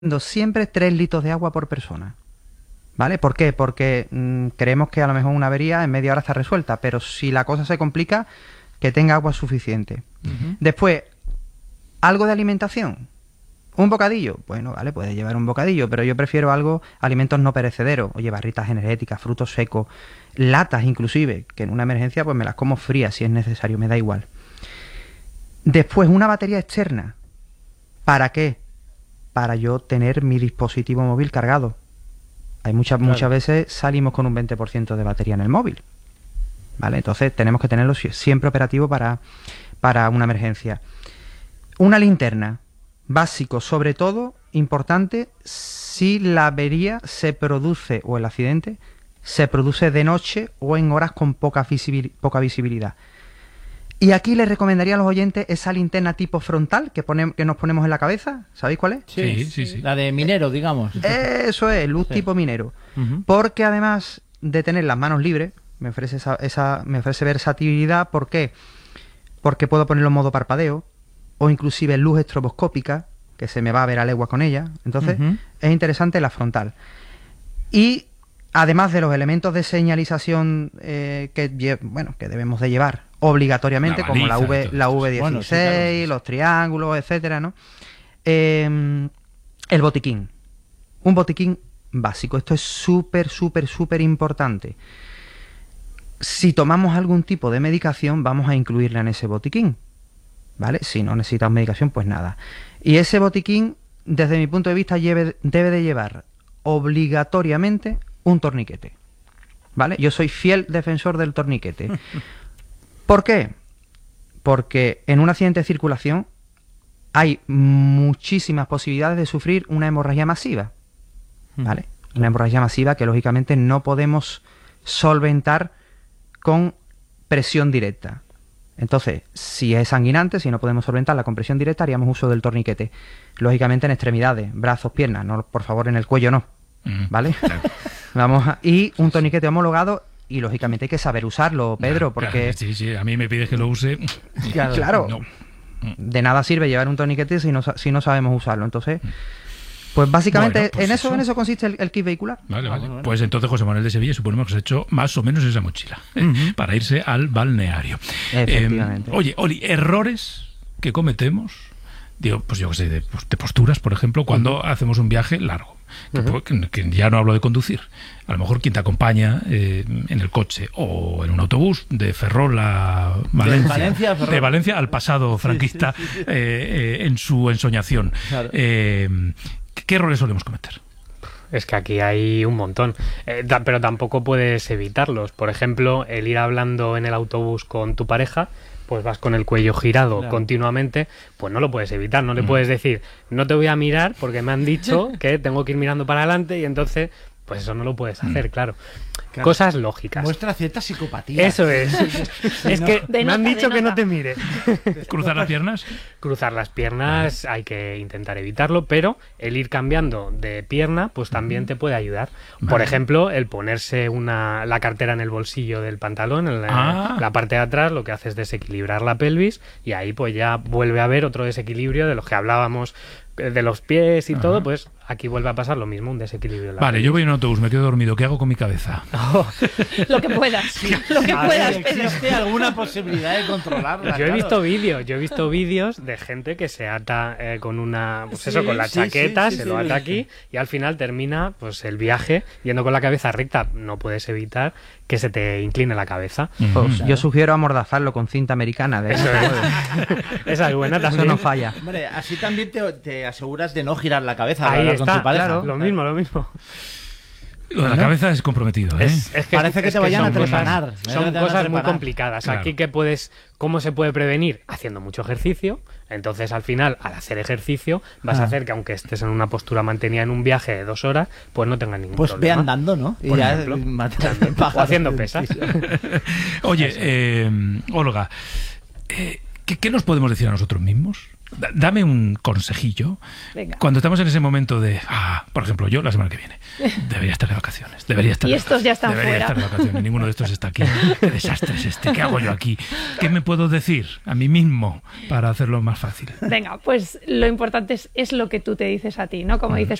siempre 3 litros de agua por persona. ¿Vale? ¿Por qué? Porque creemos que a lo mejor una avería en media hora está resuelta, pero si la cosa se complica, que tenga agua suficiente. Después, algo de alimentación. ¿Un bocadillo? Bueno, vale, puede llevar un bocadillo, pero yo prefiero alimentos no perecederos. Oye, barritas energéticas, frutos secos, latas inclusive, que en una emergencia pues me las como frías si es necesario, me da igual. Después, una batería externa. ¿Para qué? Para yo tener mi dispositivo móvil cargado. Hay muchas veces salimos con un 20% de batería en el móvil, ¿vale? Entonces tenemos que tenerlo siempre operativo para una emergencia. Una linterna, básico, sobre todo, importante, si la avería se produce, o el accidente, se produce de noche o en horas con poca visibilidad. Y aquí les recomendaría a los oyentes esa linterna tipo frontal que nos ponemos en la cabeza. ¿Sabéis cuál es? Sí. La de minero, digamos. Eso es, luz tipo minero. Porque además de tener las manos libres, me ofrece me ofrece versatilidad. ¿Por qué? Porque puedo ponerlo en modo parpadeo o inclusive luz estroboscópica, que se me va a ver a legua con ella. Entonces, es interesante la frontal. Y además de los elementos de señalización que debemos de llevar obligatoriamente, como la V16, bueno, sí, claro, los triángulos, etcétera, ¿no? El botiquín. Un botiquín básico. Esto es súper importante. Si tomamos algún tipo de medicación, vamos a incluirla en ese botiquín, ¿vale? Si no necesitas medicación, pues nada. Y ese botiquín, desde mi punto de vista, debe de llevar obligatoriamente un torniquete, ¿vale? Yo soy fiel defensor del torniquete. ¿Por qué? Porque en un accidente de circulación hay muchísimas posibilidades de sufrir una hemorragia masiva, ¿vale? Una hemorragia masiva que lógicamente no podemos solventar con presión directa. Entonces, si es sanguinante, si no podemos solventarla con presión directa, haríamos uso del torniquete. Lógicamente en extremidades, brazos, piernas, no, por favor, en el cuello no, ¿vale? Claro. Y un torniquete homologado. Y lógicamente hay que saber usarlo, Pedro, porque... Sí, a mí me pides que lo use. Claro. No. De nada sirve llevar un torniquete si no sabemos usarlo. Entonces, pues básicamente en eso consiste el kit vehicular. Vale. Pues entonces José Manuel de Sevilla suponemos que se ha hecho más o menos esa mochila para irse al balneario. Efectivamente. Oye, Oli, errores que cometemos, digo, pues yo qué sé, de posturas, por ejemplo, cuando hacemos un viaje largo. Que ya no hablo de conducir, a lo mejor quien te acompaña en el coche o en un autobús de Ferrol a Valencia, de Valencia al pasado franquista, en su ensoñación. Claro. ¿Qué errores solemos cometer? Es que aquí hay un montón, pero tampoco puedes evitarlos. Por ejemplo, el ir hablando en el autobús con tu pareja, pues vas con el cuello girado continuamente, pues no lo puedes evitar, no le puedes decir, no te voy a mirar porque me han dicho que tengo que ir mirando para adelante y entonces, pues eso no lo puedes hacer, claro. Cosas lógicas. Muestra cierta psicopatía. Eso es. Es que me han dicho que no te mire. ¿Cruzar las piernas? Cruzar las piernas hay que intentar evitarlo, pero el ir cambiando de pierna pues también te puede ayudar. Por ejemplo, el ponerse la cartera en el bolsillo del pantalón, en la parte de atrás, lo que hace es desequilibrar la pelvis y ahí pues ya vuelve a haber otro desequilibrio de los que hablábamos, de los pies y todo, pues aquí vuelve a pasar lo mismo, un desequilibrio. Vale, yo voy en un autobús, me quedo dormido, ¿qué hago con mi cabeza? Lo que puedas, lo que puedas, Pedro. ¿Existe alguna posibilidad de controlarla? Yo he visto vídeos de gente que se ata con una, pues eso, con la chaqueta, se lo ata aquí y al final termina pues el viaje yendo con la cabeza recta. No puedes evitar que se te incline la cabeza. Yo sugiero amordazarlo con cinta americana. Esa es buena también. Eso no falla. Hombre, así también te aseguras de no girar la cabeza. Ahí está, con tu pareja. Claro, lo mismo. Lo de la cabeza es comprometido, ¿eh? Es que parece que te vayan a trepanar. Son cosas muy complicadas. Claro. Aquí ¿cómo se puede prevenir? Haciendo mucho ejercicio. Entonces, al final, al hacer ejercicio, vas a hacer que aunque estés en una postura mantenida en un viaje de 2 horas, pues no tengas ningún problema. Pues ve andando, ¿no? Por ejemplo, o haciendo pesas. Oye, Olga, ¿qué nos podemos decir a nosotros mismos? Dame un consejillo. Venga. Cuando estamos en ese momento de, por ejemplo, yo la semana que viene debería estar de vacaciones, Y estos ya están debería fuera. estar de vacaciones, ninguno de estos está aquí. ¿Qué desastre es este? ¿Qué hago yo aquí? ¿Qué me puedo decir a mí mismo para hacerlo más fácil? Venga, pues lo importante es lo que tú te dices a ti, ¿no? Como dices,